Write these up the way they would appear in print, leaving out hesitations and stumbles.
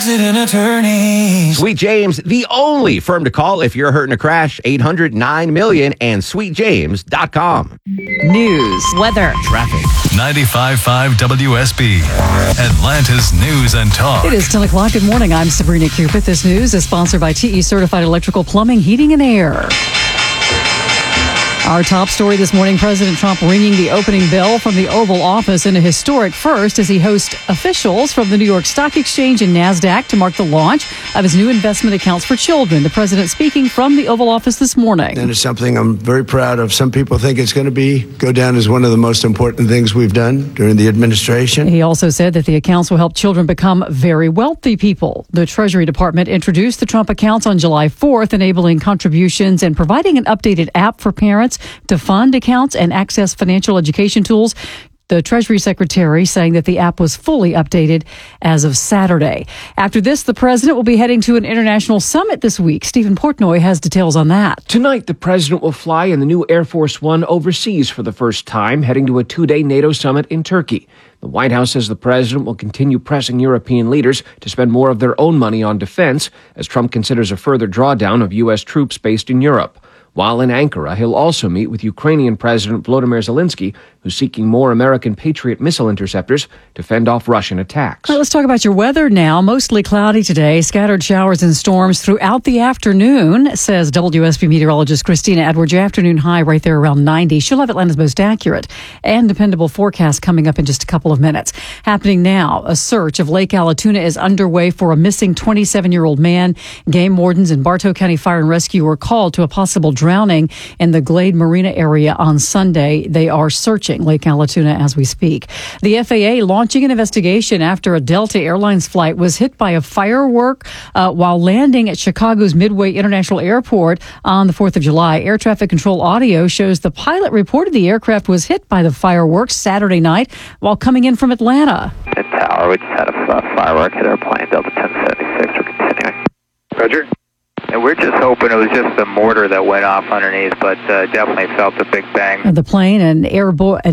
Attorneys. Sweet James, the only firm to call if you're hurt in a crash. 800-9-MILLION and sweetjames.com. News, weather, Traffic. 95.5 WSB, Atlanta's News and Talk. It is 10 o'clock. Good morning. I'm Sabrina Cupid. This news is sponsored by TE Certified Electrical Plumbing, Heating, and Air. Our top story this morning, President Trump ringing the opening bell from the Oval Office in a historic first as he hosts officials from the New York Stock Exchange and NASDAQ to mark the launch of his new investment accounts for children. The president speaking from the Oval Office this morning. And it's something I'm very proud of. Some people think it's going to go down as one of the most important things we've done during the administration. He also said that the accounts will help children become very wealthy people. The Treasury Department introduced the Trump accounts on July 4th, enabling contributions and providing an updated app for parents to fund accounts and access financial education tools. The Treasury Secretary saying that the app was fully updated as of Saturday. After this, the president will be heading to an international summit this week. Stephen Portnoy has details on that. Tonight, the president will fly in the new Air Force One overseas for the first time, heading to a two-day NATO summit in Turkey. The White House says the president will continue pressing European leaders to spend more of their own money on defense as Trump considers a further drawdown of U.S. troops based in Europe. While in Ankara, he'll also meet with Ukrainian President Volodymyr Zelensky, who's seeking more American Patriot missile interceptors to fend off Russian attacks. Well, let's talk about your weather now. Mostly cloudy today, scattered showers and storms throughout the afternoon, says WSB meteorologist Christina Edwards. Your afternoon high right there around 90. She'll have Atlanta's most accurate and dependable forecast coming up in just a couple of minutes. Happening now, a search of Lake Allatoona is underway for a missing 27-year-old man. Game wardens in Bartow County Fire and Rescue were called to a possible drowning in the Glade Marina area on Sunday. They are searching Lake Allatoona as we speak. The FAA launching an investigation after a Delta Airlines flight was hit by a firework while landing at Chicago's Midway International Airport on the 4th of July. Air traffic control audio shows the pilot reported the aircraft was hit by the fireworks Saturday night while coming in from Atlanta. At Tower, we just had a firework hit our plane, Delta 1076. We're continuing. Roger. And we're just hoping it was just the mortar that went off underneath, but definitely felt a big bang. The plane, an Airbus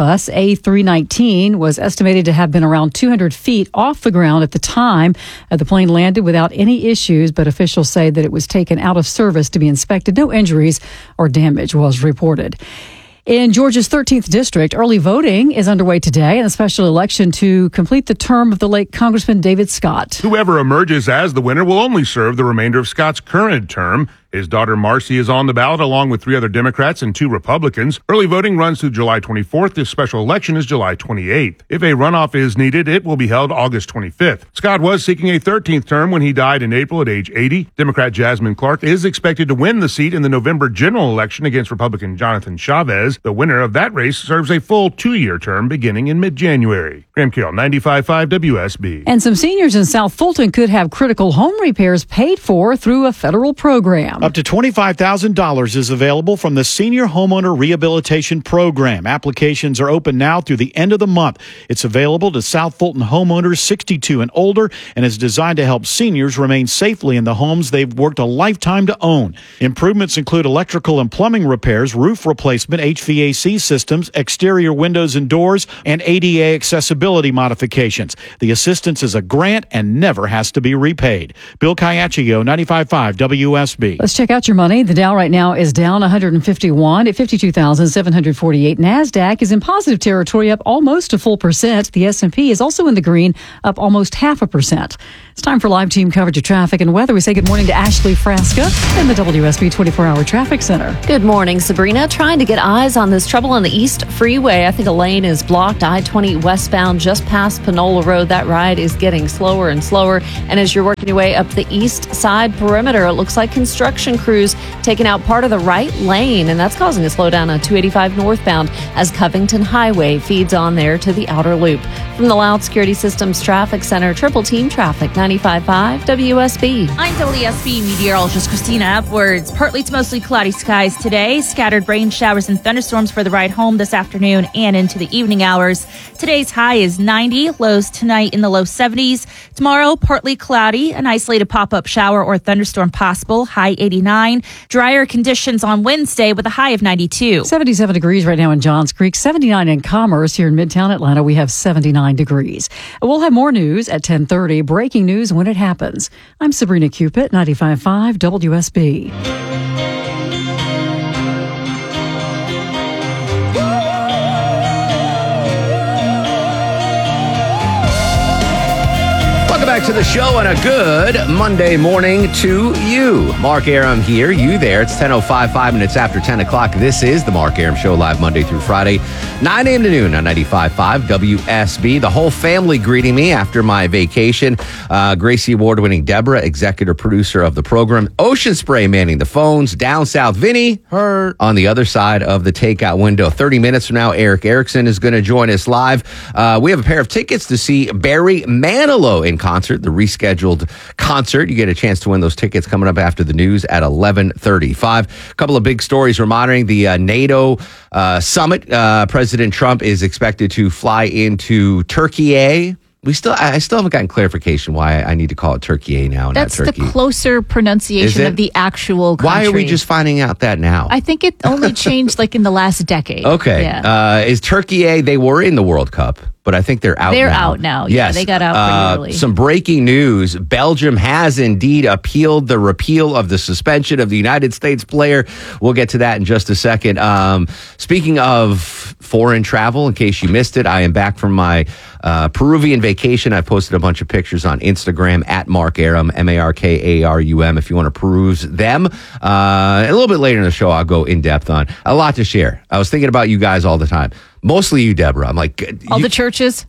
A319, was estimated to have been around 200 feet off the ground at the time. The plane landed without any issues, but officials say that it was taken out of service to be inspected. No injuries or damage was reported. In Georgia's 13th district, early voting is underway today in a special election to complete the term of the late Congressman David Scott. Whoever emerges as the winner will only serve the remainder of Scott's current term. His daughter Marcy is on the ballot along with 3 other Democrats and 2 Republicans. Early voting runs through July 24th. This special election is July 28th. If a runoff is needed, it will be held August 25th. Scott was seeking a 13th term when he died in April at age 80. Democrat Jasmine Clark is expected to win the seat in the November general election against Republican Jonathan Chavez. The winner of that race serves a full 2-year term beginning in mid-January. Graham Carroll, 95.5 WSB. And some seniors in South Fulton could have critical home repairs paid for through a federal program. Up to $25,000 is available from the Senior Homeowner Rehabilitation Program. Applications are open now through the end of the month. It's available to South Fulton homeowners 62 and older and is designed to help seniors remain safely in the homes they've worked a lifetime to own. Improvements include electrical and plumbing repairs, roof replacement, HVAC systems, exterior windows and doors, and ADA accessibility modifications. The assistance is a grant and never has to be repaid. Bill Caiaccio, 95.5 WSB. Let's check out your money. The Dow right now is down 151 at 52,748. NASDAQ is in positive territory, up almost a full percent. The S&P is also in the green, up almost 0.5%. It's time for live team coverage of traffic and weather. We say good morning to Ashley Frasca in the WSB 24-hour traffic center. Good morning, Sabrina. Trying to get eyes on this trouble on the East Freeway. I think a lane is blocked. I-20 westbound just past Panola Road. That ride is getting slower and slower. And as you're working your way up the east side perimeter, it looks like construction crews taking out part of the right lane, and that's causing a slowdown on 285 northbound as Covington Highway feeds on there to the outer loop. From the Loud Security Systems Traffic Center, Triple Team Traffic, 95.5 WSB. I'm WSB meteorologist Christina Edwards. Partly to mostly cloudy skies today. Scattered rain showers and thunderstorms for the ride home this afternoon and into the evening hours. Today's high is 90, lows tonight in the low 70s. Tomorrow, partly cloudy, an isolated pop-up shower or thunderstorm possible, high 89. Drier conditions on Wednesday with a high of 92. 77 degrees right now in Johns Creek, 79 in Commerce. Here in Midtown Atlanta, we have 79 29 degrees. We'll have more news at 10:30. Breaking news when it happens. I'm Sabrina Cupid, 95.5 WSB. Back to the show and a good Monday morning to you. Mark Arum here, you there. It's 10:05, 5 minutes after 10 o'clock. This is the Mark Arum Show, live Monday through Friday, 9 a.m. to noon on 95.5 WSB. The whole family greeting me after my vacation. Gracie Award-winning Deborah, executive producer of the program. Ocean Spray manning the phones. Down South, Vinny, her on the other side of the takeout window. 30 minutes from now, Eric Erickson is going to join us live. We have a pair of tickets to see Barry Manilow in concert, the rescheduled concert. You get a chance to win those tickets coming up after the news at 11:35. A couple of big stories we're monitoring. The NATO summit. President Trump is expected to fly into Turkey. I still haven't gotten clarification why I need to call it Turkey now. That's not Turkey. The closer pronunciation of the actual country. Why are we just finding out that now? I think it only changed like in the last decade. Okay. Yeah. Is Turkey they were in the World Cup, but I think they're out now. They're out now. Yeah, yes. They got out pretty early. Some breaking news. Belgium has indeed appealed the repeal of the suspension of the United States player. We'll get to that in just a second. Speaking of foreign travel, in case you missed it, I am back from my Peruvian vacation. I posted a bunch of pictures on Instagram at Mark Arum, MarkArum, if you want to peruse them. A little bit later in the show, I'll go in depth on a lot to share. I was thinking about you guys all the time. Mostly you, Deborah. I'm like... All the churches?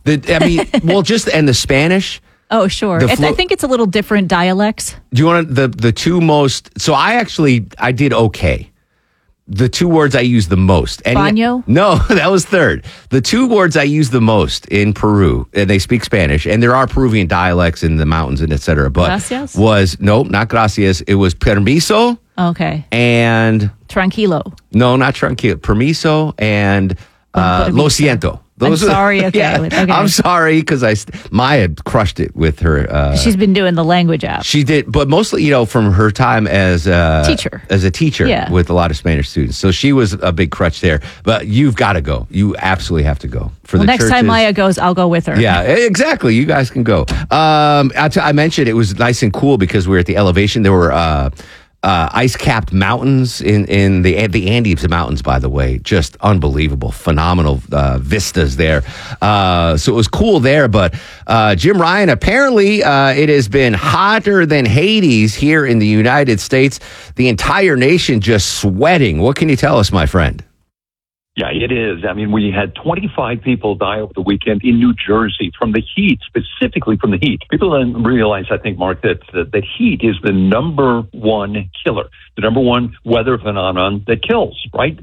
And the Spanish. Oh, sure. I think it's a little different dialects. Do you want the two most... So I did okay. The two words I use the most. Baño? No, that was third. The two words I use the most in Peru, and they speak Spanish, and there are Peruvian dialects in the mountains and et cetera. But gracias? No, not gracias. It was permiso. Okay. And... Tranquilo. No, not tranquilo. Permiso and lo siento. I'm sorry. Okay. Yeah, okay. I'm sorry because Maya crushed it with her. She's been doing the language app. She did, but mostly, from her time as a teacher with a lot of Spanish students. So she was a big crutch there. But you've got to go. You absolutely have to go for the next churches. time Maya goes, I'll go with her. Yeah, exactly. You guys can go. I mentioned it was nice and cool because we were at the elevation. There were ice-capped mountains in the Andes Mountains, by the way. Just unbelievable, phenomenal vistas there. So it was cool there. But Jim Ryan, apparently it has been hotter than Hades here in the United States. The entire nation just sweating. What can you tell us, my friend? Yeah, it is. I mean, we had 25 people die over the weekend in New Jersey from the heat, specifically from the heat. People don't realize, I think, Mark, that heat is the number one killer, the number one weather phenomenon that kills, right?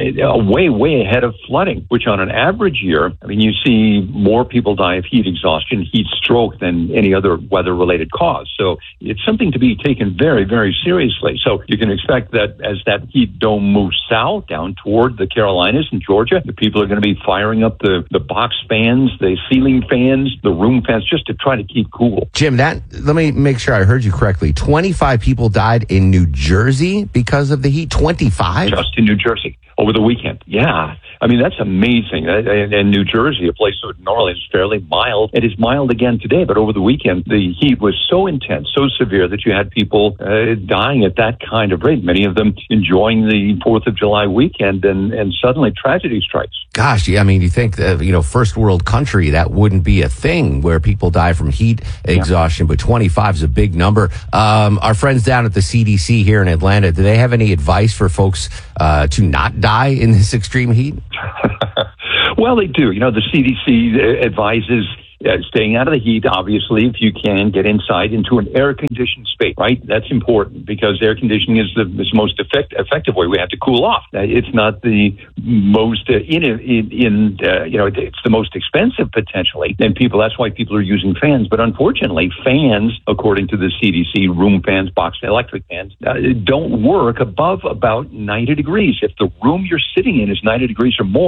Way ahead of flooding, which on an average year, I mean, you see more people die of heat exhaustion, heat stroke than any other weather-related cause. So it's something to be taken very, very seriously. So you can expect that as that heat dome moves south down toward the Carolinas and Georgia, the people are going to be firing up the box fans, the ceiling fans, the room fans, just to try to keep cool. Jim, let me make sure I heard you correctly. 25 people died in New Jersey because of the heat? 25? Just in New Jersey over the weekend. Yeah. I mean, that's amazing. And New Jersey, a place that normally is fairly mild, it is mild again today, but over the weekend, the heat was so intense, so severe that you had people dying at that kind of rate, many of them enjoying the 4th of July weekend, and suddenly tragedy strikes. Gosh, yeah, I mean, you think that, first world country, that wouldn't be a thing where people die from heat exhaustion, but 25 is a big number. Our friends down at the CDC here in Atlanta, do they have any advice for folks to not die in this extreme heat? Well, they do. The CDC advises staying out of the heat, obviously, if you can, get inside into an air-conditioned space, right? That's important because air conditioning is the most effective way we have to cool off. It's not the most, it's the most expensive potentially. And that's why people are using fans. But unfortunately, fans, according to the CDC, room fans, box electric fans, don't work above about 90 degrees. If the room you're sitting in is 90 degrees or more,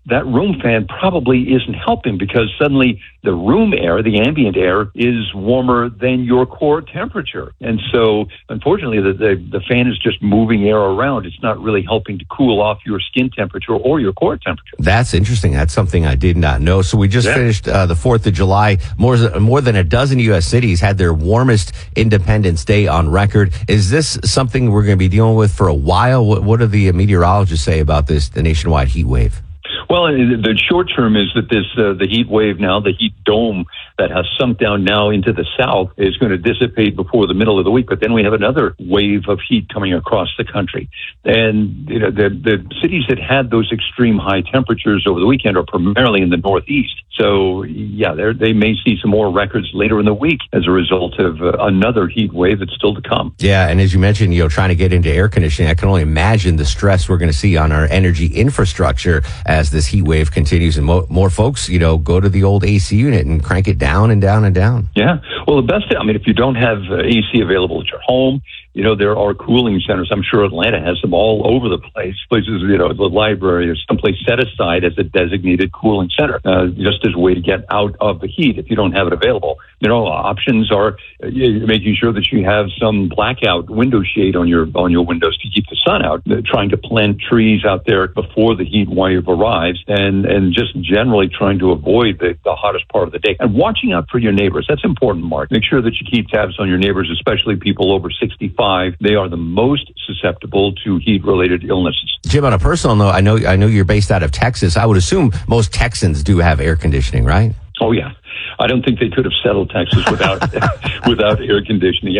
that room fan probably isn't helping because suddenly the room air, the ambient air, is warmer than your core temperature. And so, unfortunately, the fan is just moving air around. It's not really helping to cool off your skin temperature or your core temperature. That's interesting. That's something I did not know. So we just finished the 4th of July. More than a dozen U.S. cities had their warmest Independence Day on record. Is this something we're going to be dealing with for a while? What do the meteorologists say about this, the nationwide heat wave? Well, the short term is that the heat wave now, the heat dome that has sunk down now into the south is going to dissipate before the middle of the week. But then we have another wave of heat coming across the country. And the cities that had those extreme high temperatures over the weekend are primarily in the Northeast. So, yeah, they may see some more records later in the week as a result of another heat wave that's still to come. Yeah, and as you mentioned, trying to get into air conditioning, I can only imagine the stress we're going to see on our energy infrastructure as this heat wave continues and more folks, go to the old AC unit and crank it down and down and down. Yeah. Well, the best thing, if you don't have AC available at your home, there are cooling centers. I'm sure Atlanta has them all over the place. Places, the library or someplace set aside as a designated cooling center, just as a way to get out of the heat if you don't have it available. Options are making sure that you have some blackout window shade on your windows to keep the sun out, trying to plant trees out there before the heat wave arrives, and just generally trying to avoid the hottest part of the day. And watching out for your neighbors. That's important, Mark. Make sure that you keep tabs on your neighbors, especially people over 65. They are the most susceptible to heat-related illnesses. Jim, on a personal note, I know you're based out of Texas. I would assume most Texans do have air conditioning, right? Oh, yeah. I don't think they could have settled Texas without air conditioning.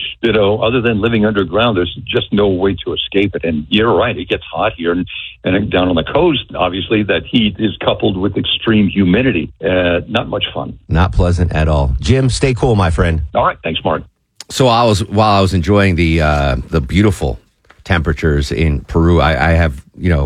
Other than living underground, there's just no way to escape it. And you're right, it gets hot here. And down on the coast, obviously, that heat is coupled with extreme humidity. Not much fun. Not pleasant at all. Jim, stay cool, my friend. All right. Thanks, Mark. So while I was enjoying the beautiful temperatures in Peru, I have,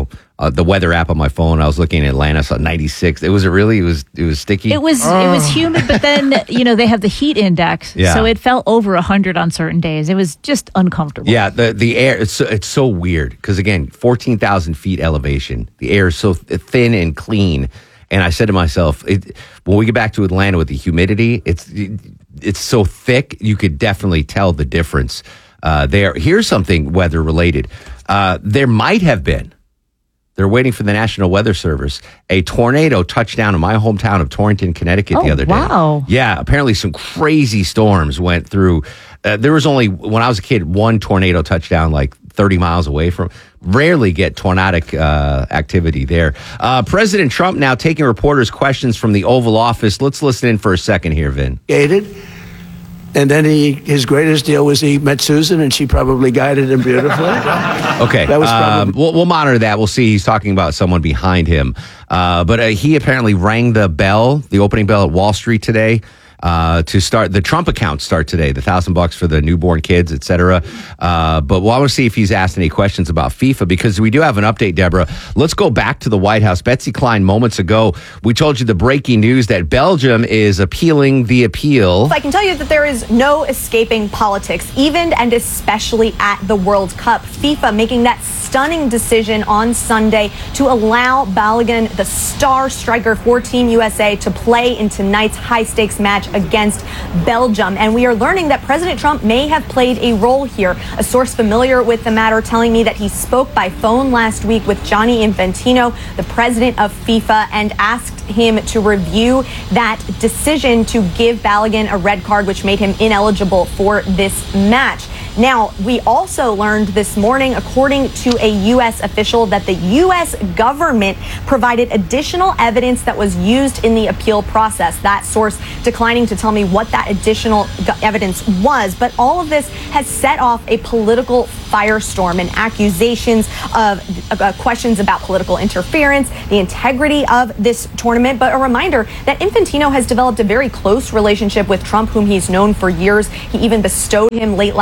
the weather app on my phone. I was looking at Atlanta, saw 96. It was sticky. It was humid, but then they have the heat index, so it felt over 100 on certain days. It was just uncomfortable. Yeah, the air it's so weird because again, 14,000 feet elevation. The air is so thin and clean, and I said to myself, when we get back to Atlanta with the humidity, it's so thick you could definitely tell the difference. Here's something weather related. There might have been. They're waiting for the National Weather Service. A tornado touched down in my hometown of Torrington, Connecticut the other day. Wow. Yeah, apparently some crazy storms went through. There was only, when I was a kid, one tornado touchdown like 30 miles away from. Rarely get tornadic activity there. President Trump now taking reporters' questions from the Oval Office. Let's listen in for a second here, Vin. And then his greatest deal was he met Susan, and she probably guided him beautifully. Okay, that was probably we'll monitor that. We'll see. He's talking about someone behind him, but he apparently rang the bell, the opening bell at Wall Street today. To start the Trump accounts start today, the $1,000 for the newborn kids, etc. But we'll want to see if he's asked any questions about FIFA because we do have an update, Deborah. Let's go back to the White House. Betsy Klein, moments ago, we told you the breaking news that Belgium is appealing the appeal. I can tell you that there is no escaping politics, even and especially at the World Cup. FIFA making that stunning decision on Sunday to allow Balogun, the star striker for Team USA, to play in tonight's high-stakes match against Belgium. And we are learning that President Trump may have played a role here. A source familiar with the matter telling me that he spoke by phone last week with Gianni Infantino, the president of FIFA, and asked him to review that decision to give Balogun a red card, which made him ineligible for this match. Now, we also learned this morning, according to a U.S. official, that the U.S. government provided additional evidence that was used in the appeal process. That source declining to tell me what that additional evidence was. But all of this has set off a political firestorm and accusations of questions about political interference, the integrity of this tournament. But a reminder that Infantino has developed a very close relationship with Trump, whom he's known for years. He even bestowed him late last year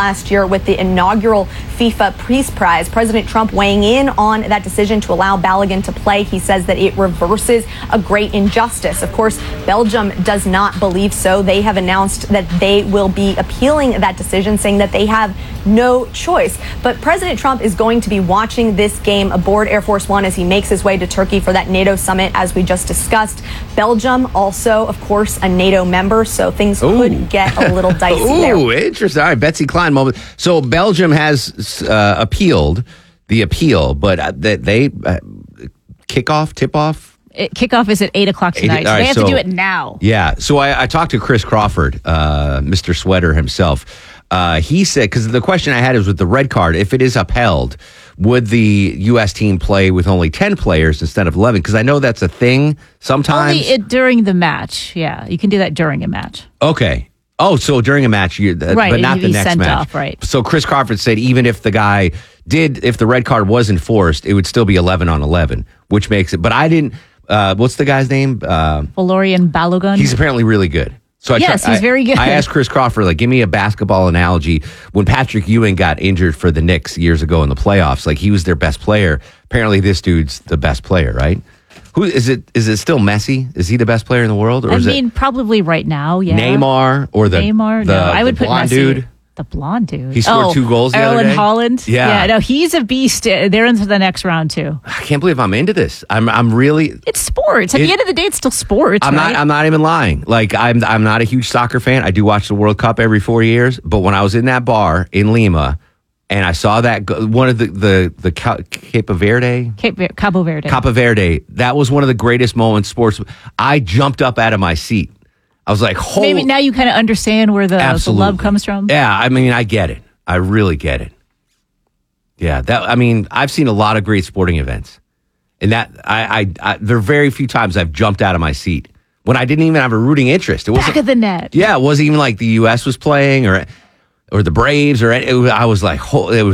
familiar with the inaugural FIFA Peace Prize. President Trump weighing in on that decision to allow Balogun to play. He says that it reverses a great injustice. Of course, Belgium does not believe so. They have announced that they will be appealing that decision, saying that they have no choice. But President Trump is going to be watching this game aboard Air Force One as he makes his way to Turkey for that NATO summit, as we just discussed. Belgium also, of course, a NATO member, so things could get a little dicey there. Ooh, interesting. All right, Betsy Klein moment. So Belgium has appealed the appeal, but they tip-off? Kickoff is at 8 o'clock tonight. So they have to do it now. Yeah. So I talked to Chris Crawford, Mr. Sweater himself. He said, because the question I had is with the red card, if it is upheld, would the U.S. team play with only 10 players instead of 11? Because I know that's a thing sometimes. Only during the match. Yeah, you can do that during a match. Okay. Oh, so during a match, right, but not the next match. Off, right. So Chris Crawford said even if the guy if the red card was enforced, it would still be 11 on 11, which makes it. But I didn't. What's the guy's name? Valerian Balogun. He's apparently really good. So he's very good. I asked Chris Crawford, give me a basketball analogy. When Patrick Ewing got injured for the Knicks years ago in the playoffs, he was their best player. Apparently, this dude's the best player, right? Who is it? Is it still Messi? Is he the best player in the world? Or probably right now, yeah. Neymar or Neymar? No, I would put blonde Messi. Dude. The blonde dude. He scored 2 goals the other day. Haaland. Yeah. No, he's a beast. They're into the next round, too. I can't believe I'm into this. I'm really... It's sports. At the end of the day, it's still sports, I'm not even lying. I'm not a huge soccer fan. I do watch the World Cup every 4 years. But when I was in that bar in Lima and I saw that one of the Cabo Verde, that was one of the greatest moments in sports. I jumped up out of my seat. I was like, holy... Maybe now you kind of understand where the love comes from. Yeah, I get it. I really get it. Yeah, I've seen a lot of great sporting events. And that, there are very few times I've jumped out of my seat when I didn't even have a rooting interest. It Back of the net. Yeah, it wasn't even like the U.S. was playing or the Braves I was like,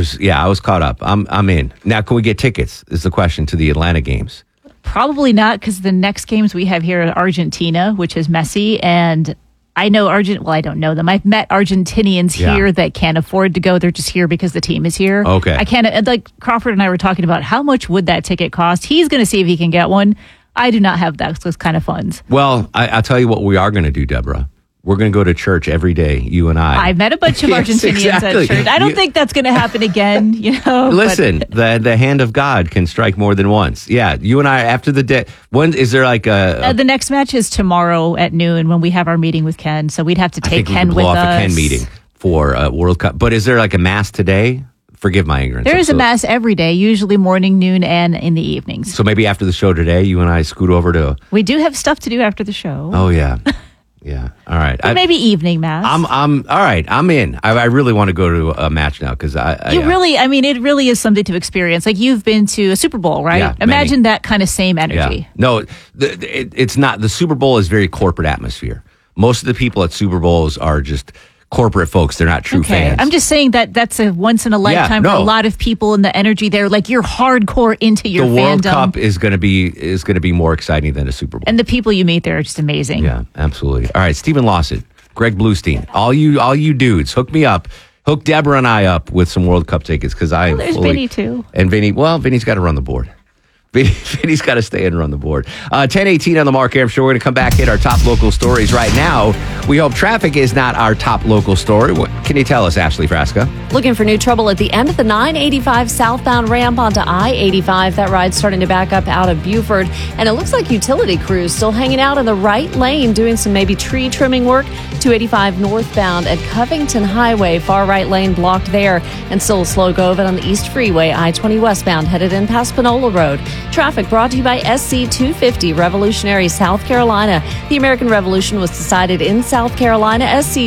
I was caught up. I'm in. Now, can we get tickets is the question to the Atlanta games. Probably not, because the next games we have here are Argentina, which is Messi, and I know I don't know them. I've met Argentinians here that can't afford to go. They're just here because the team is here. Okay. I can't, Crawford and I were talking about how much would that ticket cost. He's going to see if he can get one. I do not have those kind of funds. Well, I'll tell you what we are going to do, Deborah. We're going to go to church every day, you and I. I've met a bunch of Argentinians at church. I don't think that's going to happen again, Listen, the hand of God can strike more than once. Yeah, you and I, after the day, when is there the next match is tomorrow at noon when we have our meeting with Ken, so we'd have to take Ken with us. I think we could blow off a Ken meeting for World Cup. But is there a mass today? Forgive my ignorance. There is a mass every day, usually morning, noon, and in the evenings. So maybe after the show today, you and I scoot over to... We do have stuff to do after the show. Oh, yeah. Yeah. All right. Maybe evening mass. I'm all right. I'm in. I really want to go to a match now because it really is something to experience. You've been to a Super Bowl, right? Yeah, imagine that kind of same energy. Yeah. No, it's not. The Super Bowl is very corporate atmosphere. Most of the people at Super Bowls are just corporate folks. They're not true fans. I'm just saying that's a once in a lifetime for a lot of people, and the energy there, you're hardcore into your fandom. The World Cup is going to be more exciting than a Super Bowl. And the people you meet there are just amazing. Yeah, absolutely. All right, Stephen Lawson, Greg Bluestein, all you dudes, hook me up. Hook Deborah and I up with some World Cup tickets because there's Vinny too. And Vinny's got to run the board. Vinny's got to stay and run the board. 10:18 on the Mark Arum Show. We're going to come back, hit our top local stories right now. We hope traffic is not our top local story. What can you tell us, Ashley Frasca? Looking for new trouble at the end of the 985 southbound ramp onto I-85. That ride's starting to back up out of Buford. And it looks like utility crews still hanging out in the right lane doing some maybe tree trimming work. 285 northbound at Covington Highway. Far right lane blocked there. And still a slow go of it on the East Freeway. I-20 westbound headed in past Panola Road. Traffic brought to you by SC 250 Revolutionary, South Carolina. The American Revolution was decided in South Carolina.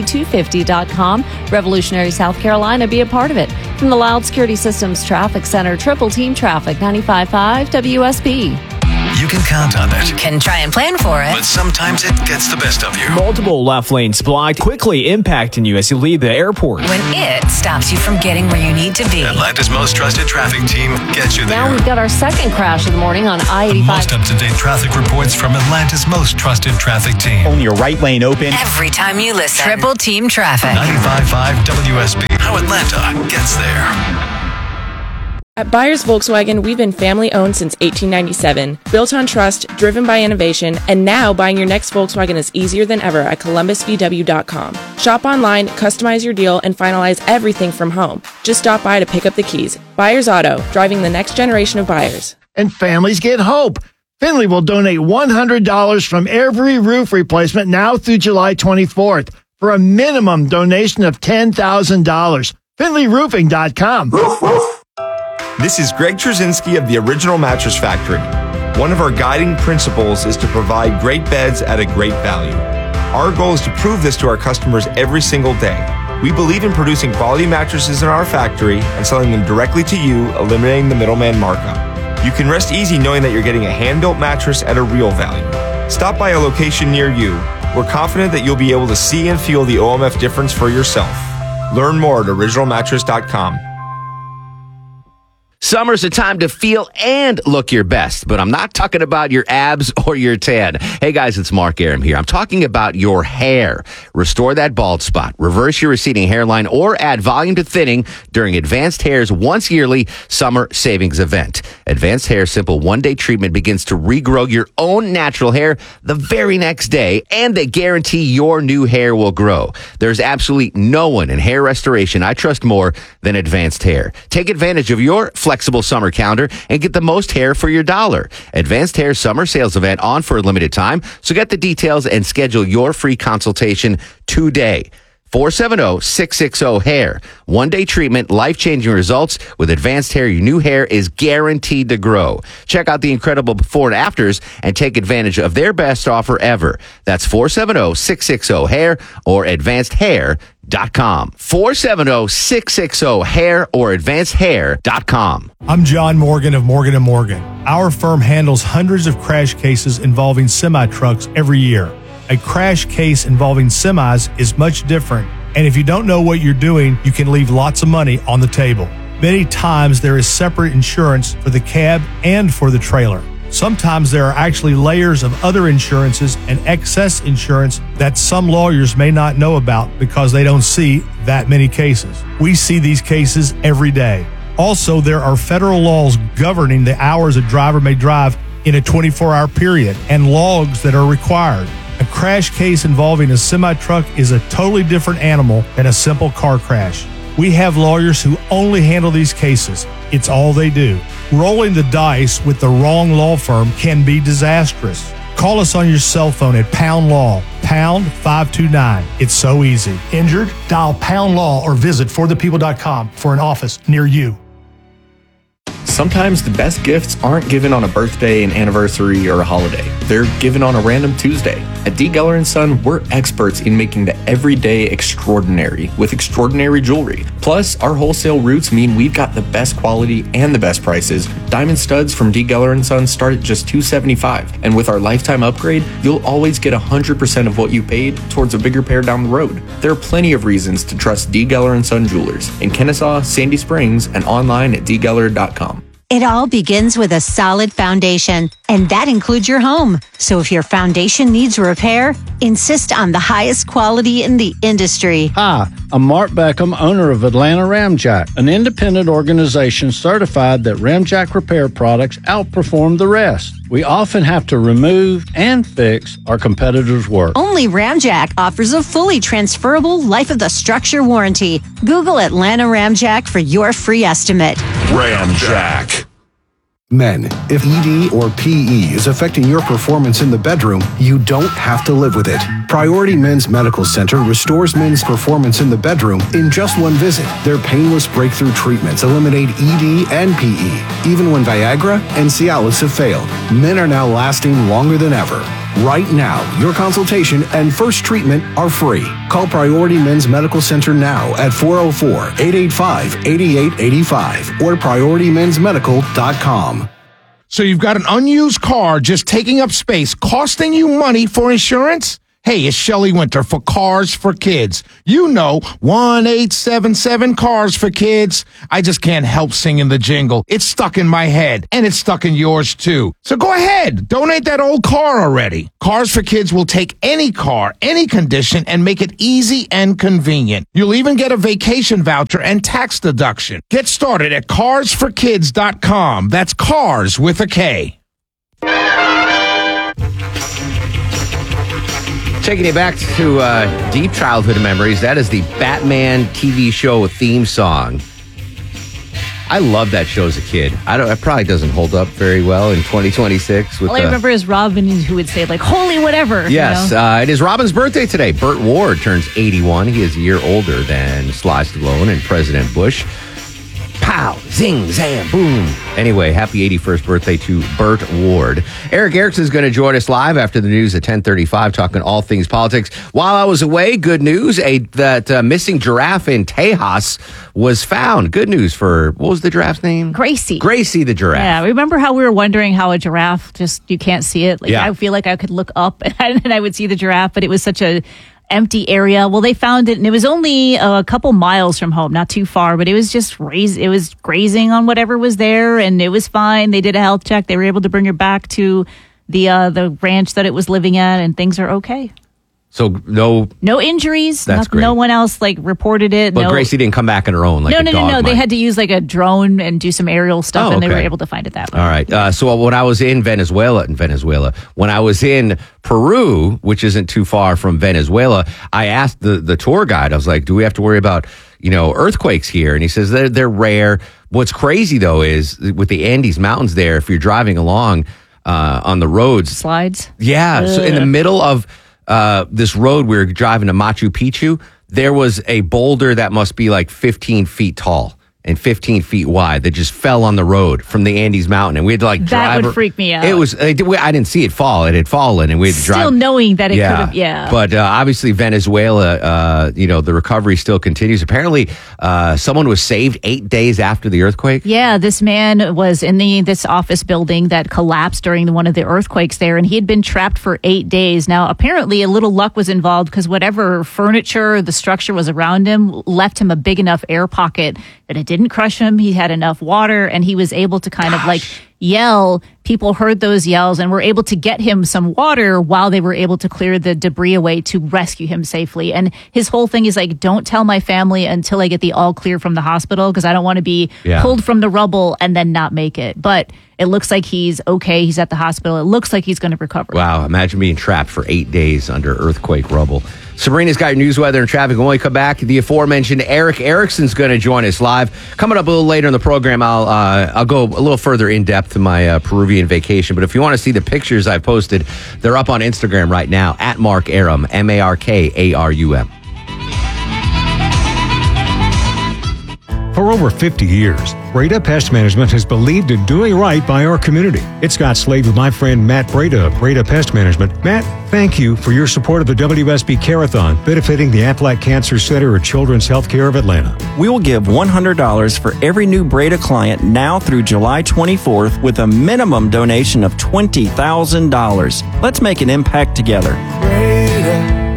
SC250.com. Revolutionary, South Carolina. Be a part of it. From the Loud Security Systems Traffic Center, Triple Team Traffic, 95.5 WSB. you can count on it. You can try and plan for it. But sometimes it gets the best of you. Multiple left lanes blocked, quickly impacting you as you leave the airport. When it stops you from getting where you need to be. Atlanta's most trusted traffic team gets you there. Now we've got our second crash of the morning on I-85. Most up-to-date traffic reports from Atlanta's most trusted traffic team. Only your right lane open. Every time you listen. Triple Team Traffic. 95.5 WSB. How Atlanta gets there. At Byers Volkswagen, we've been family-owned since 1897, built on trust, driven by innovation, and now buying your next Volkswagen is easier than ever at ColumbusVW.com. Shop online, customize your deal, and finalize everything from home. Just stop by to pick up the keys. Byers Auto, driving the next generation of buyers. And families get hope. Findlay will donate $100 from every roof replacement now through July 24th for a minimum donation of $10,000. FindlayRoofing.com. This is Greg Trzynski of the Original Mattress Factory. One of our guiding principles is to provide great beds at a great value. Our goal is to prove this to our customers every single day. We believe in producing quality mattresses in our factory and selling them directly to you, eliminating the middleman markup. You can rest easy knowing that you're getting a hand-built mattress at a real value. Stop by a location near you. We're confident that you'll be able to see and feel the OMF difference for yourself. Learn more at originalmattress.com. Summer's a time to feel and look your best, but I'm not talking about your abs or your tan. Hey guys, it's Mark Arum here. I'm talking about your hair. Restore that bald spot, reverse your receding hairline, or add volume to thinning during Advanced Hair's once yearly summer savings event. Advanced Hair's simple one-day treatment begins to regrow your own natural hair the very next day, and they guarantee your new hair will grow. There's absolutely no one in hair restoration I trust more than Advanced Hair. Take advantage of your flexible summer calendar and get the most hair for your dollar. Advanced Hair summer sales event on for a limited time, so get the details and schedule your free consultation today. 470-660-HAIR. One-day treatment, life-changing results. With Advanced Hair, your new hair is guaranteed to grow. Check out the incredible before and afters and take advantage of their best offer ever. That's 470-660-HAIR or advancedhair.com. 470-660-HAIR or advancedhair.com. I'm John Morgan of Morgan & Morgan. Our firm handles hundreds of crash cases involving semi-trucks every year. A crash case involving semis is much different, and if you don't know what you're doing, you can leave lots of money on the table. Many times there is separate insurance for the cab and for the trailer. Sometimes there are actually layers of other insurances and excess insurance that some lawyers may not know about because they don't see that many cases. We see these cases every day. Also, there are federal laws governing the hours a driver may drive in a 24-hour period and logs that are required. A crash case involving a semi-truck is a totally different animal than a simple car crash. We have lawyers who only handle these cases. It's all they do. Rolling the dice with the wrong law firm can be disastrous. Call us on your cell phone at Pound Law, pound 529. It's so easy. Injured? Dial Pound Law or visit forthepeople.com for an office near you. Sometimes the best gifts aren't given on a birthday, an anniversary, or a holiday. They're given on a random Tuesday. At D. Geller & Son, we're experts in making the everyday extraordinary with extraordinary jewelry. Plus, our wholesale routes mean we've got the best quality and the best prices. Diamond studs from D. Geller & Son start at just $275. And with our lifetime upgrade, you'll always get 100% of what you paid towards a bigger pair down the road. There are plenty of reasons to trust D. Geller & Son Jewelers in Kennesaw, Sandy Springs, and online at dgeller.com. It all begins with a solid foundation, and that includes your home. So if your foundation needs repair, insist on the highest quality in the industry. Hi, I'm Mark Beckham, owner of Atlanta Ramjack, an independent organization certified that Ramjack repair products outperform the rest. We often have to remove and fix our competitors' work. Only Ramjack offers a fully transferable life of the structure warranty. Google Atlanta Ramjack for your free estimate. Ramjack. Men, if ED or PE is affecting your performance in the bedroom, you don't have to live with it. Priority Men's Medical Center restores men's performance in the bedroom in just one visit. Their painless breakthrough treatments eliminate ED and PE. Even when Viagra and Cialis have failed, men are now lasting longer than ever. Right now, your consultation and first treatment are free. Call Priority Men's Medical Center now at 404-885-8885 or PriorityMen'sMedical.com. So you've got an unused car just taking up space, costing you money for insurance? Hey, it's Shelley Winter for Cars for Kids. You know, 1-877 Cars for Kids. I just can't help singing the jingle. It's stuck in my head, and it's stuck in yours too. So go ahead, donate that old car already. Cars for Kids will take any car, any condition, and make it easy and convenient. You'll even get a vacation voucher and tax deduction. Get started at carsforkids.com. That's cars with a K. Taking you back to deep childhood memories, that is the Batman TV show theme song. I loved that show as a kid. It probably doesn't hold up very well in 2026. All I remember is Robin, who would say, like, holy whatever. Yes, it is Robin's birthday today. Burt Ward turns 81. He is a year older than Sly Stallone and President Bush. Pow, zing, zam, boom. Anyway, happy 81st birthday to Burt Ward. Eric Erickson is going to join us live after the news at 10:35, talking all things politics. While I was away, good news, that missing giraffe in Tejas was found. Good news for, what was the giraffe's name? Gracie. Gracie the giraffe. Yeah, remember how we were wondering how a giraffe, you can't see it? Like, yeah. I feel like I could look up and I would see the giraffe, but it was such a empty area. Well, they found it, and it was only a couple miles from home, not too far, but it was just it was grazing on whatever was there, and it was fine. They did a health check. They were able to bring her back to the ranch that it was living at, and things are okay. So no injuries. That's great. No one else reported it. But Gracie didn't come back on her own. No. They had to use a drone and do some aerial stuff, and they were able to find it that way. All right. So when I was in Venezuela, when I was in Peru, which isn't too far from Venezuela, I asked the tour guide. I was like, "Do we have to worry about earthquakes here?" And he says they're rare. What's crazy though is with the Andes Mountains there, if you're driving along on the roads, slides. Yeah. Ugh. So in the middle of this road, we were driving to Machu Picchu. There was a boulder that must be 15 feet tall and 15 feet wide that just fell on the road from the Andes Mountain, and we had to drive. That would freak me out. It was. I didn't see it fall. It had fallen, and we had to drive. Still knowing that it could have. Yeah. But obviously, Venezuela. The recovery still continues. Apparently, someone was saved 8 days after the earthquake. Yeah, this man was in this office building that collapsed during one of the earthquakes there, and he had been trapped for 8 days. Now, apparently, a little luck was involved because whatever furniture the structure was around him left him a big enough air pocket that it didn't crush him. He had enough water, and he was able to kind of yell. People heard those yells and were able to get him some water while they were able to clear the debris away to rescue him safely. And his whole thing is don't tell my family until I get the all clear from the hospital, because I don't want to be pulled from the rubble and then not make it. But it looks like he's okay. He's at the hospital. It looks like he's going to recover. Wow. Imagine being trapped for 8 days under earthquake rubble. Sabrina's got your news, weather, and traffic. When we come back, the aforementioned Eric Erickson's going to join us live. Coming up a little later in the program, I'll go a little further in depth to my Peruvian vacation. But if you want to see the pictures I posted, they're up on Instagram right now at Mark Arum, MarkArum. For over 50 years, Breda Pest Management has believed in doing right by our community. It's Scott Slade with my friend Matt Breda of Breda Pest Management. Matt, thank you for your support of the WSB Care-a-thon, benefiting the Aflac Cancer Center at Children's Healthcare of Atlanta. We will give $100 for every new Breda client now through July 24th with a minimum donation of $20,000. Let's make an impact together. Breda,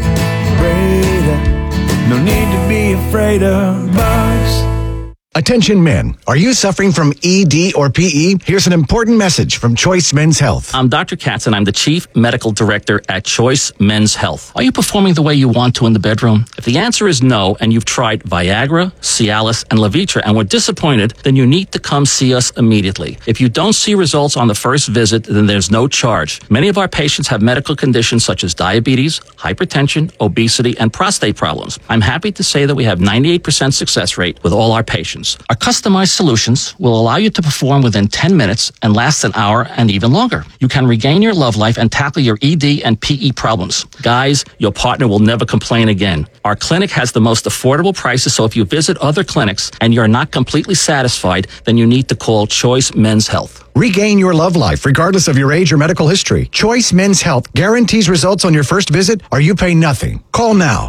no need to be afraid of bugs. Attention men, are you suffering from ED or PE? Here's an important message from Choice Men's Health. I'm Dr. Katz, and I'm the Chief Medical Director at Choice Men's Health. Are you performing the way you want to in the bedroom? If the answer is no, and you've tried Viagra, Cialis, and Levitra and were disappointed, then you need to come see us immediately. If you don't see results on the first visit, then there's no charge. Many of our patients have medical conditions such as diabetes, hypertension, obesity, and prostate problems. I'm happy to say that we have 98% success rate with all our patients. Our customized solutions will allow you to perform within 10 minutes and last an hour and even longer. You can regain your love life and tackle your ED and PE problems. Guys, your partner will never complain again. Our clinic has the most affordable prices, so if you visit other clinics and you're not completely satisfied, then you need to call Choice Men's Health. Regain your love life regardless of your age or medical history. Choice Men's Health guarantees results on your first visit or you pay nothing. Call now.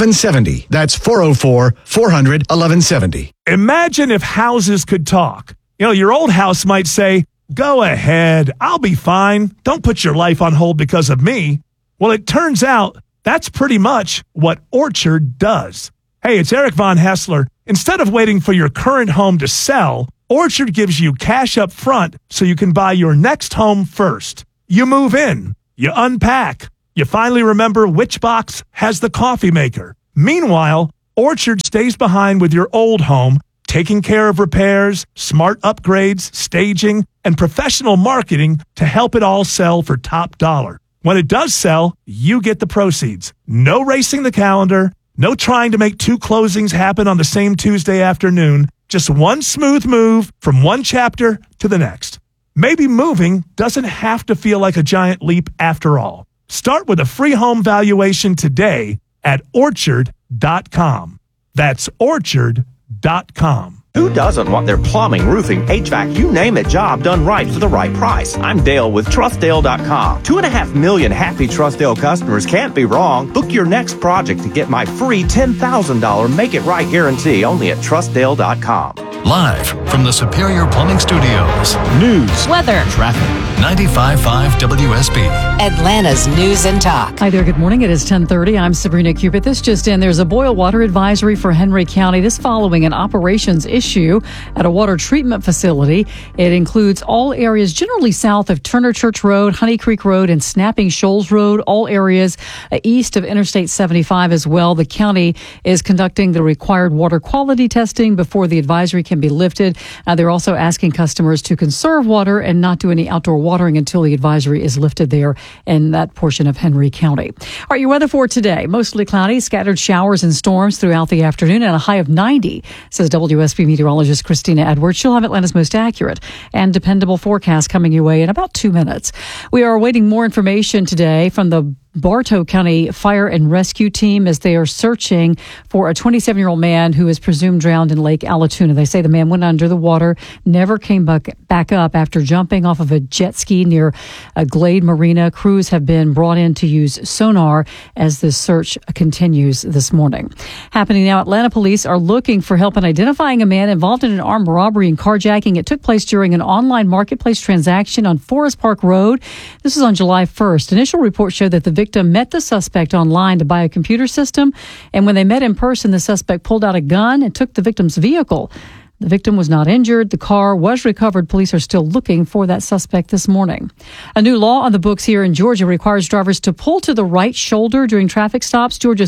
404-400-1170. That's 404-400-1170. Imagine if houses could talk. Your old house might say, "Go ahead, I'll be fine. Don't put your life on hold because of me." Well, it turns out that's pretty much what Orchard does. Hey, it's Eric Von Hessler. Instead of waiting for your current home to sell, Orchard gives you cash up front so you can buy your next home first. You move in, you unpack, you finally remember which box has the coffee maker. Meanwhile, Orchard stays behind with your old home, taking care of repairs, smart upgrades, staging, and professional marketing to help it all sell for top dollar. When it does sell, you get the proceeds. No racing the calendar, no trying to make 2 closings happen on the same Tuesday afternoon, just one smooth move from one chapter to the next. Maybe moving doesn't have to feel like a giant leap after all. Start with a free home valuation today at Orchard.com. That's Orchard.com. Who doesn't want their plumbing, roofing, HVAC, you name it, job done right for the right price? I'm Dale with TrustDale.com. 2.5 million happy TrustDale customers can't be wrong. Book your next project to get my free $10,000 Make It Right guarantee only at TrustDale.com. Live from the Superior Plumbing Studios. News, weather, traffic. 95.5 WSB. Atlanta's News and Talk. Hi there. Good morning. It is 10:30. I'm Sabrina Cupid. This just in. There's a boil water advisory for Henry County. This following an operations issue at a water treatment facility. It includes all areas generally south of Turner Church Road, Honey Creek Road, and Snapping Shoals Road. All areas east of Interstate 75 as well. The county is conducting the required water quality testing before the advisory can be lifted. They're also asking customers to conserve water and not do any outdoor watering until the advisory is lifted there in that portion of Henry County. All right, your weather for today. Mostly cloudy, scattered showers and storms throughout the afternoon and a high of 90, says WSB meteorologist Christina Edwards. She'll have Atlanta's most accurate and dependable forecast coming your way in about 2 minutes. We are awaiting more information today from the Bartow County Fire and Rescue Team as they are searching for a 27-year-old man who is presumed drowned in Lake Allatoona. They say the man went under the water, never came back up after jumping off of a jet ski near Glade Marina. Crews have been brought in to use sonar as the search continues this morning. Happening now, Atlanta police are looking for help in identifying a man involved in an armed robbery and carjacking. It took place during an online marketplace transaction on Forest Park Road. This is on July 1st. Initial reports show that the victim met the suspect online to buy a computer system, and when they met in person, the suspect pulled out a gun and took the victim's vehicle. The victim was not injured. The car was recovered. Police are still looking for that suspect this morning. A new law on the books here in Georgia requires drivers to pull to the right shoulder during traffic stops. Georgia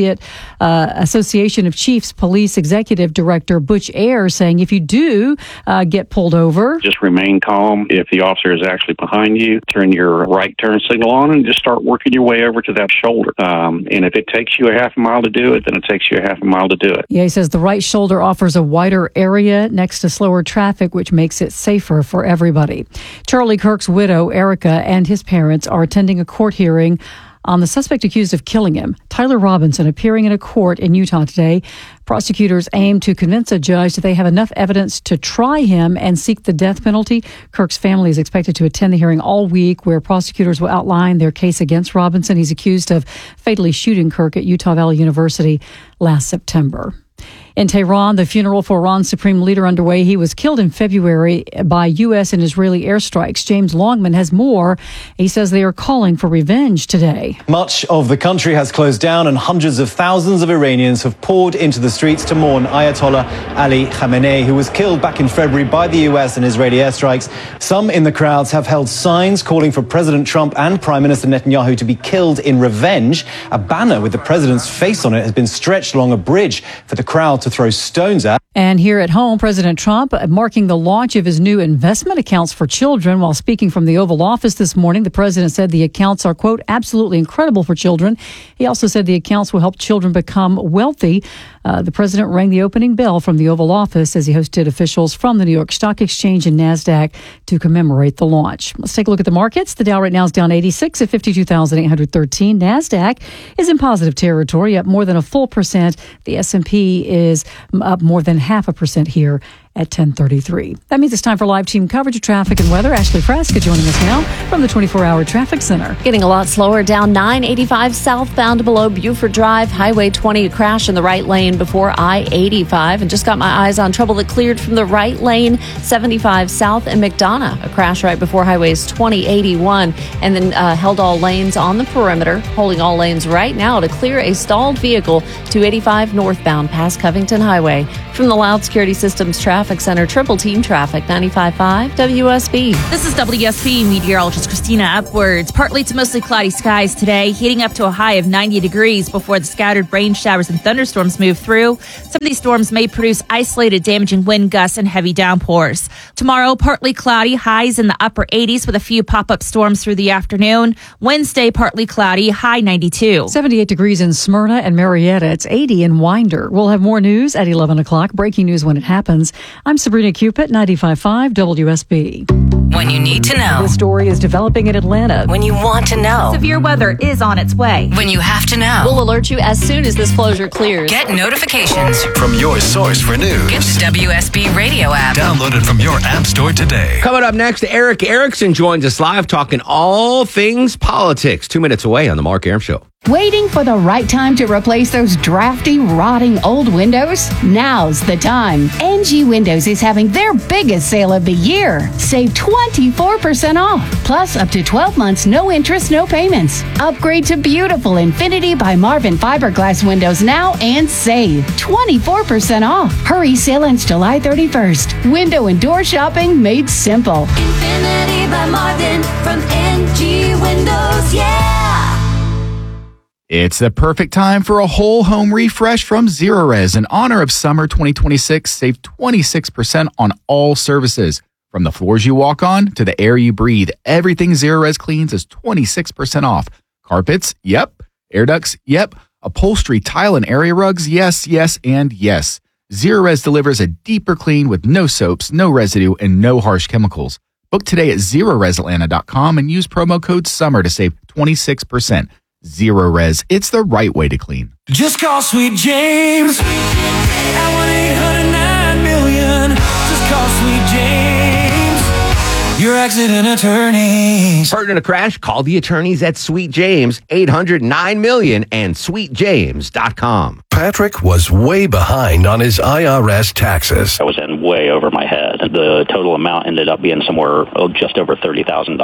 Association of Chiefs Police Executive Director Butch Ayers saying if you do get pulled over, just remain calm. If the officer is actually behind you, turn your right turn signal on and just start working your way over to that shoulder. And if it takes you a half a mile to do it, then it takes you a half a mile to do it. Yeah, he says the right shoulder offers a wider area next to slower traffic, which makes it safer for everybody. Charlie Kirk's widow, Erica, and his parents are attending a court hearing on the suspect accused of killing him, Tyler Robinson, appearing in a court in Utah today. Prosecutors aim to convince a judge that they have enough evidence to try him and seek the death penalty. Kirk's family is expected to attend the hearing all week, where prosecutors will outline their case against Robinson. He's accused of fatally shooting Kirk at Utah Valley University last September. In Tehran, the funeral for Iran's supreme leader underway. He was killed in February by U.S. and Israeli airstrikes. James Longman has more. He says they are calling for revenge today. Much of the country has closed down and hundreds of thousands of Iranians have poured into the streets to mourn Ayatollah Ali Khamenei, who was killed back in February by the U.S. and Israeli airstrikes. Some in the crowds have held signs calling for President Trump and Prime Minister Netanyahu to be killed in revenge. A banner with the president's face on it has been stretched along a bridge for the crowd to throw stones at. And here at home, President Trump marking the launch of his new investment accounts for children. While speaking from the Oval Office this morning, the president said the accounts are, quote, absolutely incredible for children. He also said the accounts will help children become wealthy. The president rang the opening bell from the Oval Office as he hosted officials from the New York Stock Exchange and NASDAQ to commemorate the launch. Let's take a look at the markets. The Dow right now is down 86 at 52,813. NASDAQ is in positive territory, up more than a full percent. The S&P is up more than 0.5% here at 10:33. That means it's time for live team coverage of traffic and weather. Ashley Fresca joining us now from the 24-hour traffic center. Getting a lot slower down 985 southbound below Buford Drive. Highway 20 crash in the right lane before I-85. And just got my eyes on trouble that cleared from the right lane, 75 south and McDonough. A crash right before highways 2081. And then held all lanes on the perimeter, holding all lanes right now to clear a stalled vehicle 285 northbound past Covington Highway. From the Loud Security Systems Traffic Center, Triple Team Traffic, 95.5 WSB. This is WSB meteorologist Christina Upwards. Partly to mostly cloudy skies today, heating up to a high of 90 degrees before the scattered rain showers and thunderstorms move through. Some of these storms may produce isolated damaging wind gusts and heavy downpours. Tomorrow, partly cloudy, highs in the upper 80s with a few pop-up storms through the afternoon. Wednesday, partly cloudy, high 92. 78 degrees in Smyrna and Marietta. It's 80 in Winder. We'll have more news at 11 o'clock. Breaking news when it happens. I'm Sabrina Cupid, 95.5 WSB. When you need to know. The story is developing in Atlanta. When you want to know. Severe weather is on its way. When you have to know. We'll alert you as soon as this closure clears. Get notifications from your source for news. Get the WSB radio app. Download it from your app store today. Coming up next, Eric Erickson joins us live talking all things politics. 2 minutes away on The Mark Arum Show. Waiting for the right time to replace those drafty, rotting old windows? Now's the time. NG Windows is having their biggest sale of the year. Save 24% off, plus up to 12 months, no interest, no payments. Upgrade to beautiful Infinity by Marvin fiberglass windows now and save 24% off. Hurry, sale ends July 31st. Window and door shopping made simple. Infinity by Marvin from NG Windows, yeah! It's the perfect time for a whole home refresh from Zerorez. In honor of summer 2026, save 26% on all services. From the floors you walk on to the air you breathe, everything Zerorez cleans is 26% off. Carpets? Yep. Air ducts? Yep. Upholstery, tile, and area rugs? Yes, yes, and yes. Zerorez delivers a deeper clean with no soaps, no residue, and no harsh chemicals. Book today at ZerorezAtlanta.com and use promo code SUMMER to save 26%. Zerorez, it's the right way to clean. Just call Sweet James at 1-800-9-million. Just call Sweet James, your accident attorneys. Hurt in a crash? Call the attorneys at Sweet James, 800-9-million and sweetjames.com. Patrick was way behind on his IRS taxes. I was in way over my head. The total amount ended up being somewhere just over $30,000.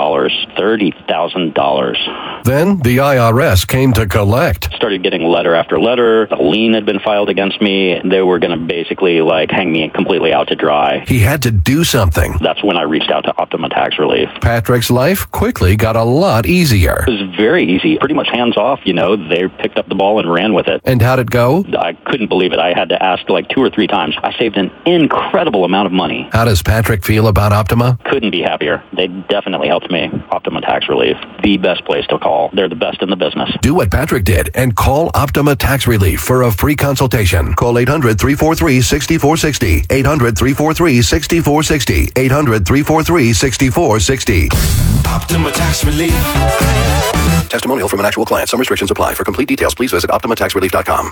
$30,000. Then the IRS came to collect. Started getting letter after letter. A lien had been filed against me. They were going to basically hang me completely out to dry. He had to do something. That's when I reached out to Optima Tax Relief. Patrick's life quickly got a lot easier. It was very easy, pretty much hands off. They picked up the ball and ran with it. And how'd it go? I couldn't believe it. I had to ask 2 or 3 times. I saved an incredible amount of money. How does Patrick feel about Optima? Couldn't be happier. They definitely helped me. Optima Tax Relief, the best place to call. They're the best in the business. Do what Patrick did and call Optima Tax Relief for a free consultation. Call 800-343-6460. 800-343-6460. 800-343-6460. Optima Tax Relief. Testimonial from an actual client. Some restrictions apply. For complete details, please visit OptimaTaxRelief.com.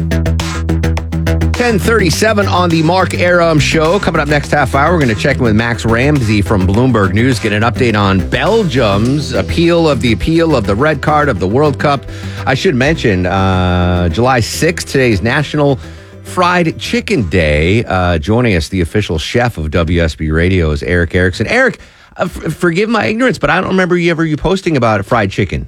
10:37 on the Mark Arum Show. Coming up next half hour, we're going to check in with Max Ramsey from Bloomberg News, get an update on Belgium's appeal of the red card of the World Cup. I should mention, July 6th, today's National Fried Chicken Day. Joining us, the official chef of WSB Radio is Eric Erickson. Eric, forgive my ignorance, but I don't remember you posting about fried chicken.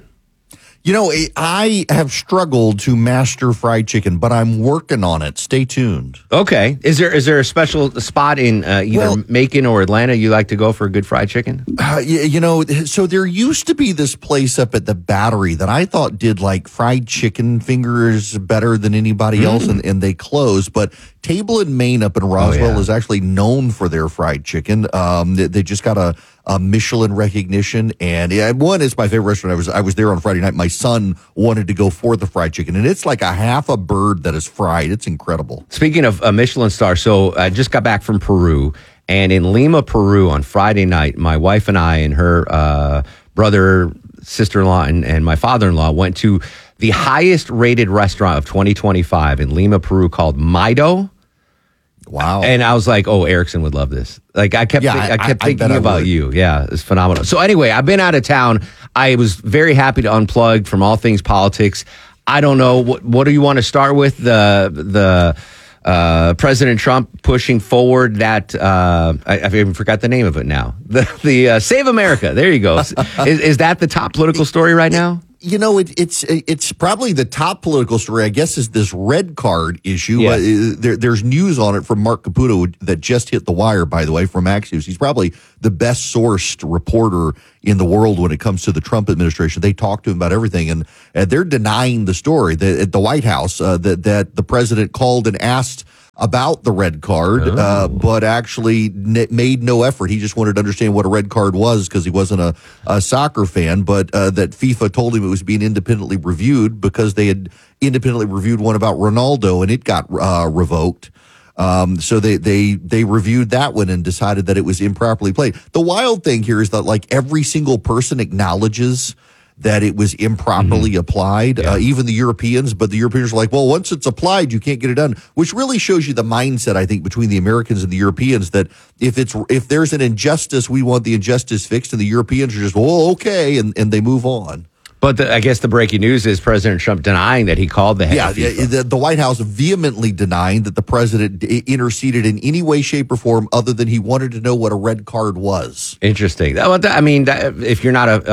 I have struggled to master fried chicken, but I'm working on it. Stay tuned. Okay. Is there a special spot in either Macon or Atlanta you like to go for a good fried chicken? So there used to be this place up at the Battery that I thought did fried chicken fingers better than anybody else, and they closed. But Table in Maine up in Roswell is actually known for their fried chicken. They just got a Michelin recognition, and one is my favorite restaurant. I was there on Friday night. My son wanted to go for the fried chicken, and it's like a half a bird that is fried. It's incredible. Speaking of a Michelin star, so I just got back from Peru, and in Lima, Peru on Friday night, my wife and I and her brother, sister-in-law, and my father-in-law went to the highest rated restaurant of 2025 in Lima, Peru called Maido. Wow. And I was like, oh, Erickson would love this. Like I kept thinking about you. Yeah, it's phenomenal. So anyway, I've been out of town. I was very happy to unplug from all things politics. I don't know, what do you want to start with? The President Trump pushing forward that I even forgot the name of it now. The Save America. There you go. Is that the top political story right now? You know, it's probably the top political story, I guess, is this red card issue. Yes. There's news on it from Mark Caputo that just hit the wire, by the way, from Axios. He's probably the best sourced reporter in the world when it comes to the Trump administration. They talk to him about everything, and they're denying the story at the White House that the president called and asked about the red card, but actually made no effort. He just wanted to understand what a red card was because he wasn't a soccer fan, but that FIFA told him it was being independently reviewed because they had independently reviewed one about Ronaldo and it got revoked. So they reviewed that one and decided that it was improperly played. The wild thing here is that like every single person acknowledges that it was improperly applied, even the Europeans. But the Europeans are like, well, once it's applied, you can't get it done, which really shows you the mindset, I think, between the Americans and the Europeans, that if there's an injustice, we want the injustice fixed, and the Europeans are just, well, okay, and they move on. But I guess the breaking news is President Trump denying that he called the head of FIFA. The White House vehemently denying that the president interceded in any way, shape, or form other than he wanted to know what a red card was. Interesting. I mean, if you're not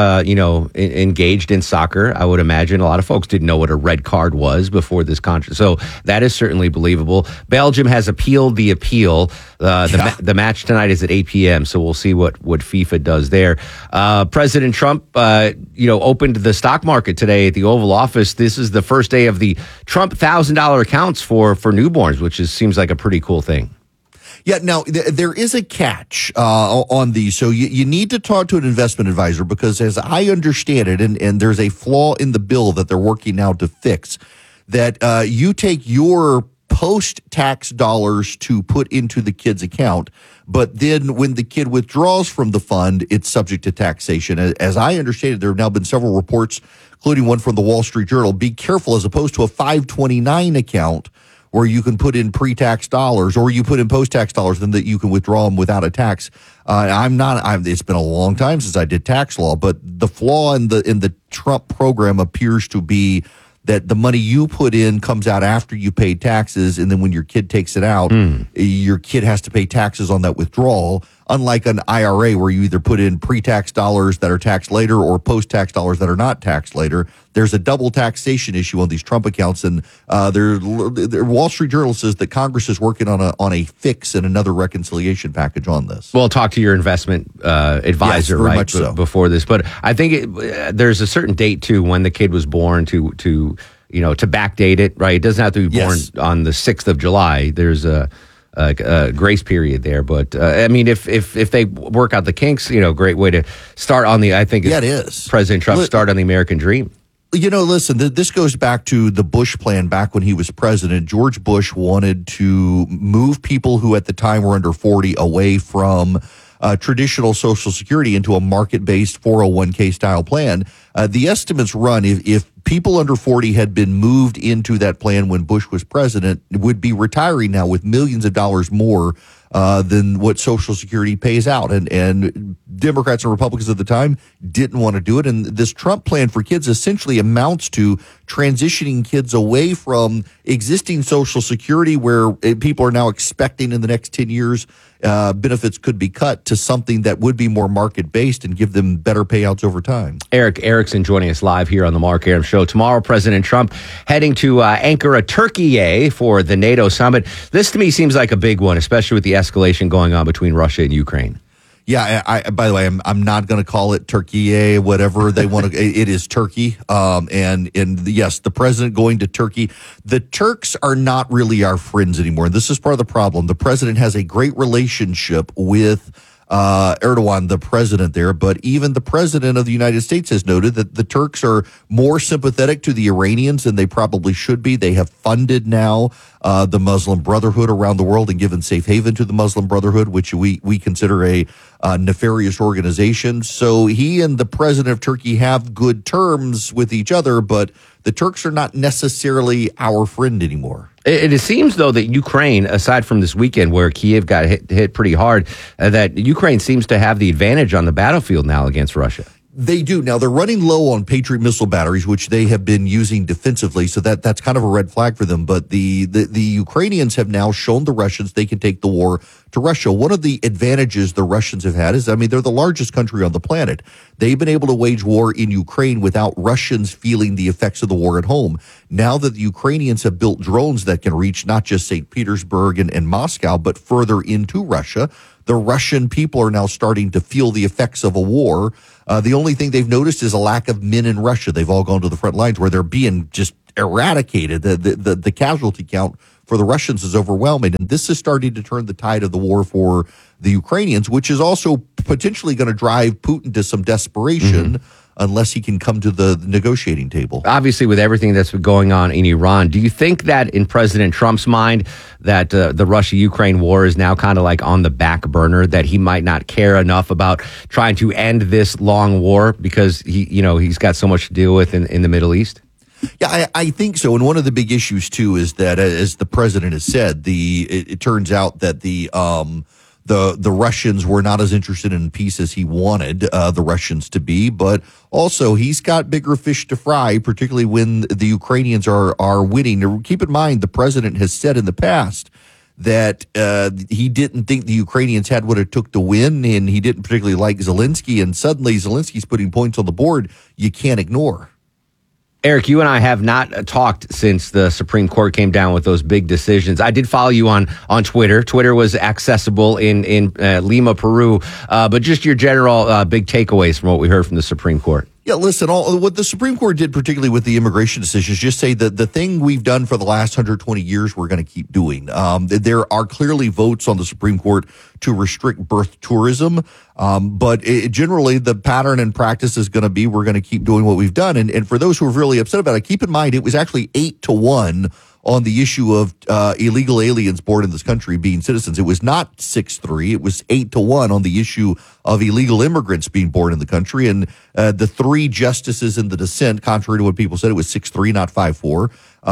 engaged in soccer, I would imagine a lot of folks didn't know what a red card was before this contract. So that is certainly believable. Belgium has appealed the appeal. The match tonight is at 8 p.m., so we'll see what FIFA does there. President Trump, opened the stock market today at the Oval Office. This is the first day of the Trump $1,000 accounts for newborns, which seems like a pretty cool thing. Yeah, now, there is a catch on these. So you need to talk to an investment advisor because as I understand it, and there's a flaw in the bill that they're working now to fix, that you take your post-tax dollars to put into the kid's account, but then when the kid withdraws from the fund, it's subject to taxation. As I understand it, there have now been several reports, including one from the Wall Street Journal. Be careful, as opposed to a 529 account where you can put in pre-tax dollars or you put in post-tax dollars, then that you can withdraw them without a tax. It's been a long time since I did tax law, but the flaw in the Trump program appears to be that the money you put in comes out after you paid taxes, and then when your kid takes it out, your kid has to pay taxes on that withdrawal, unlike an IRA where you either put in pre-tax dollars that are taxed later or post-tax dollars that are not taxed later. There's a double taxation issue on these Trump accounts, and the Wall Street Journal says that Congress is working on a fix and another reconciliation package on this. Well, talk to your investment advisor, yes, right, much so. Before this. But I think there's a certain date too when the kid was born to backdate it. Right, it doesn't have to be born on the 6th of July. There's a grace period there, but I mean, if they work out the kinks, great way to start on the. I think it is President Trump start on the American dream. Listen, this goes back to the Bush plan back when he was president. George Bush wanted to move people who at the time were under 40 away from traditional Social Security into a market-based 401k style plan. The estimates run if people under 40 had been moved into that plan when Bush was president, would be retiring now with millions of dollars more than what Social Security pays out. And Democrats and Republicans at the time didn't want to do it. And this Trump plan for kids essentially amounts to transitioning kids away from existing Social Security, where people are now expecting in the next 10 years benefits could be cut, to something that would be more market-based and give them better payouts over time. Eric Erickson joining us live here on the Mark Arum Show. Tomorrow, President Trump heading to Ankara, Turkey for the NATO summit. This to me seems like a big one, especially with the escalation going on between Russia and Ukraine. Yeah, by the way, I'm not going to call it Turkey, whatever they want to. It is Turkey, and yes, the president going to Turkey. The Turks are not really our friends anymore, and this is part of the problem. The president has a great relationship with Erdogan, the president there, but even the president of the United States has noted that the Turks are more sympathetic to the Iranians than they probably should be. They have funded now the Muslim Brotherhood around the world and given safe haven to the Muslim Brotherhood, which we consider a nefarious organization. So he and the president of Turkey have good terms with each other, but the Turks are not necessarily our friend anymore. It seems, though, that Ukraine, aside from this weekend where Kiev got hit pretty hard, that Ukraine seems to have the advantage on the battlefield now against Russia. They do. Now, they're running low on Patriot missile batteries, which they have been using defensively, so that's kind of a red flag for them. But the Ukrainians have now shown the Russians they can take the war to Russia. One of the advantages the Russians have had is, they're the largest country on the planet. They've been able to wage war in Ukraine without Russians feeling the effects of the war at home. Now that the Ukrainians have built drones that can reach not just St. Petersburg and Moscow, but further into Russia, the Russian people are now starting to feel the effects of a war. The only thing they've noticed is a lack of men in Russia. They've all gone to the front lines where they're being just eradicated. The casualty count for the Russians is overwhelming. And this is starting to turn the tide of the war for the Ukrainians, which is also potentially going to drive Putin to some desperation. Unless he can come to the negotiating table. Obviously, with everything that's been going on in Iran, do you think that in President Trump's mind that the Russia-Ukraine war is now kind of like on the back burner, that he might not care enough about trying to end this long war because he's got so much to deal with in the Middle East? Yeah, I think so. And one of the big issues, too, is that, as the president has said, it turns out that the Russians were not as interested in peace as he wanted the Russians to be, but also he's got bigger fish to fry, particularly when the Ukrainians are winning. Now, keep in mind, the president has said in the past that he didn't think the Ukrainians had what it took to win, and he didn't particularly like Zelensky, and suddenly Zelensky's putting points on the board you can't ignore. Eric, you and I have not talked since the Supreme Court came down with those big decisions. I did follow you on Twitter. Twitter was accessible in Lima, Peru. But just your general big takeaways from what we heard from the Supreme Court. Yeah, listen, what the Supreme Court did, particularly with the immigration decisions, just say that the thing we've done for the last 120 years, we're going to keep doing. There are clearly votes on the Supreme Court to restrict birth tourism. But generally, the pattern and practice is going to be we're going to keep doing what we've done. And for those who are really upset about it, keep in mind it was actually 8-1 on the issue of illegal aliens born in this country being citizens. It was not 6-3. It was 8-1 on the issue of illegal immigrants being born in the country. And the three justices in the dissent, contrary to what people said, it was 6-3, not 5-4.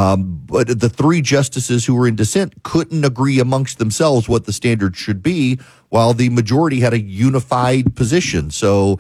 But the three justices who were in dissent couldn't agree amongst themselves what the standard should be, while the majority had a unified position. So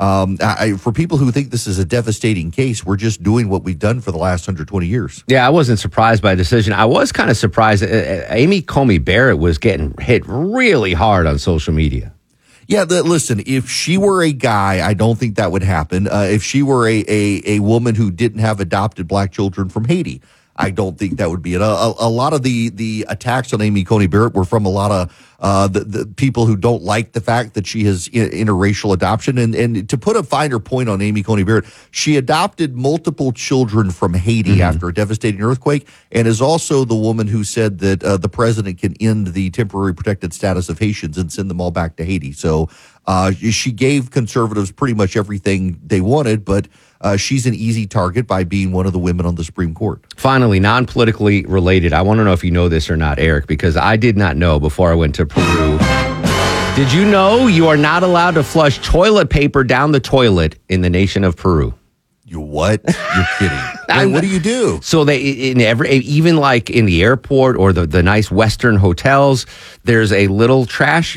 for people who think this is a devastating case, we're just doing what we've done for the last 120 years. Yeah, I wasn't surprised by the decision. I was kind of surprised. Amy Coney Barrett was getting hit really hard on social media. Yeah, listen, if she were a guy, I don't think that would happen. If she were a woman who didn't have adopted black children from Haiti, I don't think that would be it. A lot of the attacks on Amy Coney Barrett were from a lot of the people who don't like the fact that she has interracial adoption. And to put a finer point on Amy Coney Barrett, she adopted multiple children from Haiti after a devastating earthquake, and is also the woman who said that the president can end the temporary protected status of Haitians and send them all back to Haiti. So she gave conservatives pretty much everything they wanted, but she's an easy target by being one of the women on the Supreme Court. Finally, non-politically related, I want to know if you know this or not, Eric, because I did not know before I went to Peru. Did you know you are not allowed to flush toilet paper down the toilet in the nation of Peru? You what? You're kidding. What do you do? So they even like in the airport or the nice Western hotels, there's a little trash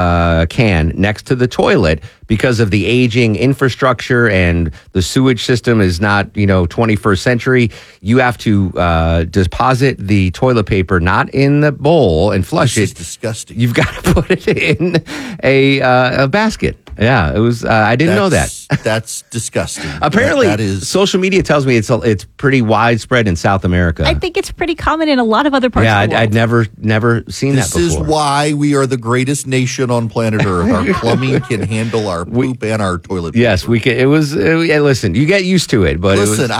can next to the toilet because of the aging infrastructure and the sewage system is not 21st century. You have to deposit the toilet paper not in the bowl and flush it. This is disgusting. You've got to put it in a basket. Yeah, it was. I didn't know that. That's disgusting. Apparently, that is. Social media tells me it's pretty widespread in South America. I think it's pretty common in a lot of other parts of the world. I'd never seen that before. This is why we are the greatest nation on planet Earth. Our plumbing can handle our poop and our toilet paper. Yes, we can. It was. Listen, you get used to it, but listen,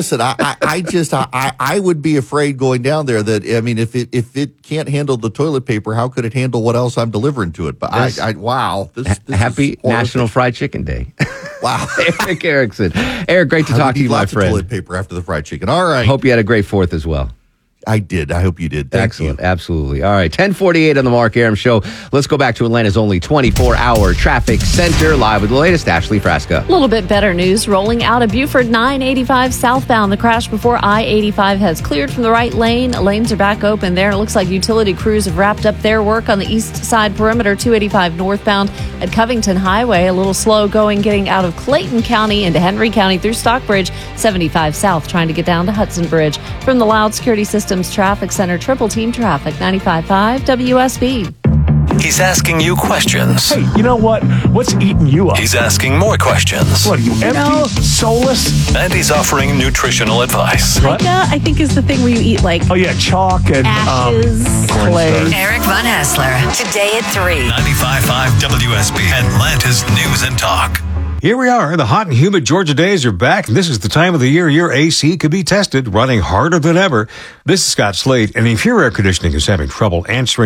I would be afraid going down there. That if it can't handle the toilet paper, how could it handle what else I'm delivering to it? But wow, this happy National Fried Chicken Day. Wow. Eric Erickson. Eric, great to talk to you, my friend. Toilet paper after the fried chicken. All right. Hope you had a great 4th as well. I did. I hope you did. Thank Excellent. you. Absolutely. All right. 10:48 on the Mark Arum Show. Let's go back to Atlanta's only 24-hour traffic center. Live with the latest. Ashley Frasca. A little bit better news rolling out of Buford 985 southbound. The crash before I-85 has cleared from the right lane. Lanes are back open there. It looks like utility crews have wrapped up their work on the east side perimeter. 285 northbound at Covington Highway. A little slow going getting out of Clayton County into Henry County through Stockbridge. 75 south trying to get down to Hudson Bridge. From the Loud Security Systems Traffic Center, Triple Team Traffic, 95.5 WSB. He's asking you questions. Hey, you know what? What's eating you up? He's asking more questions. What are you, empty? Soulless? And he's offering nutritional advice. What? I think is the thing where you eat like Oh, yeah, chalk and ashes, clay. Eric Von Hassler, today at 3. 95.5 WSB, Atlanta's News and Talk. Here we are. The hot and humid Georgia days are back, and this is the time of the year your AC could be tested, running harder than ever. This is Scott Slade, and if your air conditioning is having trouble answering